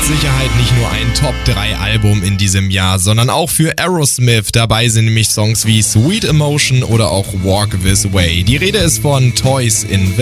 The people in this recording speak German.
Sicherheit nicht nur ein Top-3-Album in diesem Jahr, sondern auch für Aerosmith. Dabei sind nämlich Songs wie Sweet Emotion oder auch Walk This Way. Die Rede ist von Toys in the